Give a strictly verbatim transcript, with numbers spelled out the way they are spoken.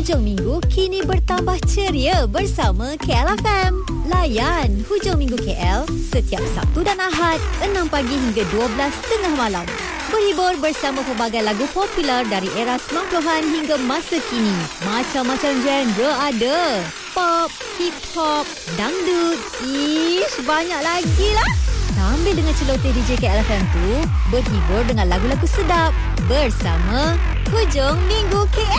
Hujung Minggu kini bertambah ceria bersama K L F M. Layan Hujung Minggu K L setiap Sabtu dan Ahad enam pagi hingga dua belas tengah malam. Berhibur bersama pelbagai lagu popular dari era sembilan puluhan hingga masa kini. Macam-macam genre ada. Pop, hip hop, dangdut, ish, banyak lagi lah. Sambil dengan celoteh D J K L F M tu, berhibur dengan lagu-lagu sedap bersama Hujung Minggu K L.